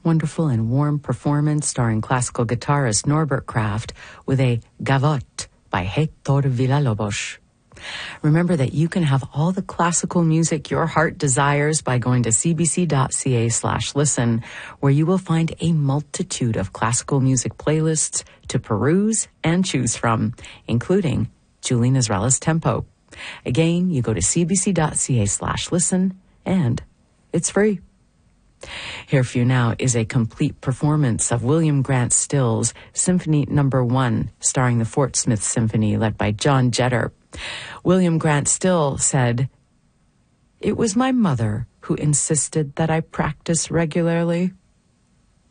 wonderful and warm performance starring classical guitarist Norbert Kraft with a Gavotte by Heitor Villa-Lobos. Remember that you can have all the classical music your heart desires by going to cbc.ca/listen, where you will find a multitude of classical music playlists to peruse and choose from, including Julie Nazrela's Tempo. Again, you go to cbc.ca/listen, and it's free. Here for you now is a complete performance of William Grant Still's Symphony No. 1, starring the Fort Smith Symphony, led by John Jetter. William Grant Still said, "It was my mother who insisted that I practice regularly.